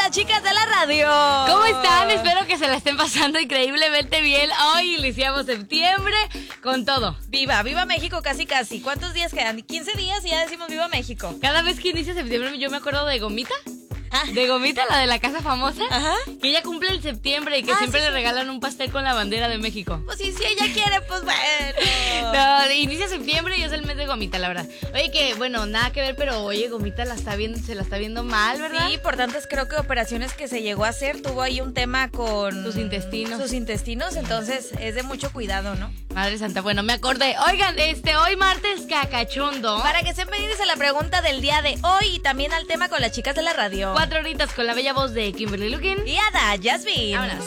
las chicas de la radio. ¿Cómo están? Espero que se la estén pasando increíblemente bien. Hoy iniciamos septiembre con todo. Viva México, casi. ¿Cuántos días quedan? 15 días y ya decimos Viva México. Cada vez que inicia septiembre yo me acuerdo de Gomita. De Gomita, la de la casa famosa. Ajá. Que ella cumple el septiembre y que siempre le regalan un pastel con la bandera de México. Pues sí, si ella quiere, pues bueno. No, inicia septiembre y es el mes de Gomita, la verdad. Oye, que bueno, nada que ver, pero oye, Gomita se la está viendo mal, ¿verdad? Sí, por tantas creo que operaciones que se llegó a hacer, tuvo ahí un tema con sus intestinos, entonces es de mucho cuidado, ¿no? Madre santa, bueno, me acordé. Oigan, hoy martes cacachundo. Para que sean pendientes a la pregunta del día de hoy y también al tema con las chicas de la radio. 4 horitas con la bella voz de Kimberly Lukin y Ada Jasmine. Vámonos.